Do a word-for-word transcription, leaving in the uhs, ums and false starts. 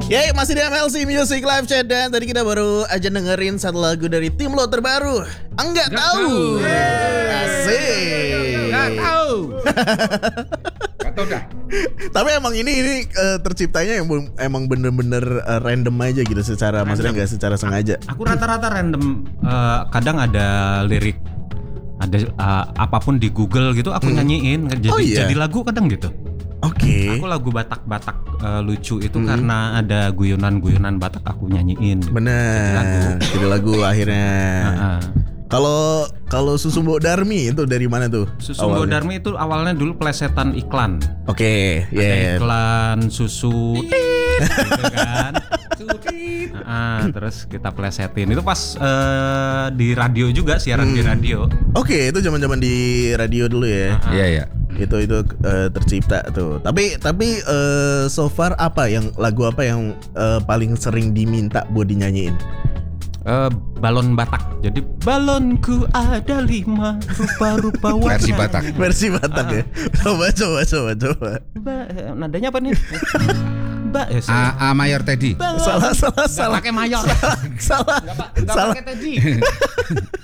Ya, masih di M L C Music Live Chat dan tadi kita baru aja dengerin satu lagu dari tim lo terbaru. Enggak tahu. Asik. Enggak tahu. Enggak tahu dah. Tapi emang ini ini uh, terciptanya yang emang bener-bener uh, random aja gitu secara random. Maksudnya nggak secara sengaja. Aku rata-rata random. Uh, kadang ada lirik, ada uh, apapun di Google gitu aku hmm. nyanyiin. Jadi oh, iya? jadi lagu kadang gitu. Oke. Okay. Aku lagu Batak-Batak uh, lucu itu hmm. karena ada guyonan-guyonan Batak aku nyanyiin. Gitu. Bener. Jadi lagu, jadi lagu akhirnya. Uh-uh. Kalau kalau Susu Mbok Darmi itu dari mana tuh? Susu Mbok Darmi itu awalnya dulu plesetan iklan. Oke, okay, ya. Yeah. Iklan susu gitu kan. Nah, terus kita plesetin. Itu pas uh, di radio juga, siaran hmm. di radio. Oke, okay, itu zaman-zaman di radio dulu ya. Iya, uh-huh. iya. Itu itu uh, tercipta tuh. Tapi tapi uh, so far apa yang lagu apa yang uh, paling sering diminta buat dinyanyiin? Uh, balon Batak. Jadi balonku ada lima rupa-rupa warna. Versi Batak. Versi Batak uh. ya. Coba coba coba coba. Ba, nadanya apa nih? Ba, ya, A, A mayor Teddy. Salah salah salah. Pakai mayor. Salah. Salah. Enggak pakai Teddy.